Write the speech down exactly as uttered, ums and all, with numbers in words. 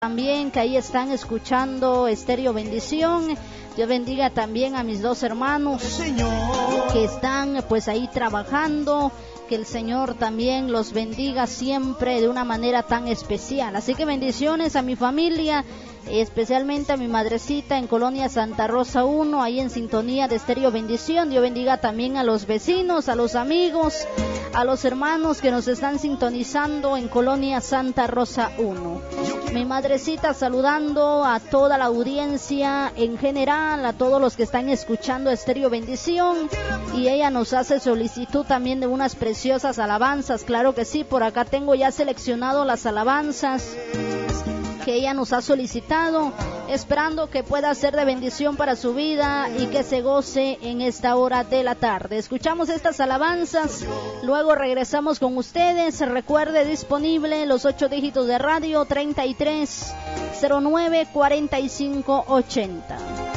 También que ahí están escuchando Estéreo Bendición. Dios bendiga también a mis dos hermanos que están pues ahí trabajando. Que el Señor también los bendiga siempre de una manera tan especial. Así que bendiciones a mi familia, especialmente a mi madrecita en Colonia Santa Rosa uno, ahí en sintonía de Estéreo Bendición. Dios bendiga también a los vecinos, a los amigos, a los hermanos que nos están sintonizando en Colonia Santa Rosa uno. Mi madrecita saludando a toda la audiencia en general, a todos los que están escuchando Estéreo Bendición, y ella nos hace solicitud también de unas preciosas alabanzas. Claro que sí, por acá tengo ya seleccionado las alabanzas que ella nos ha solicitado, esperando que pueda ser de bendición para su vida y que se goce en esta hora de la tarde. Escuchamos estas alabanzas, luego regresamos con ustedes. Recuerde, disponible los ocho dígitos de radio treinta y tres cero nueve cuarenta y cinco ochenta.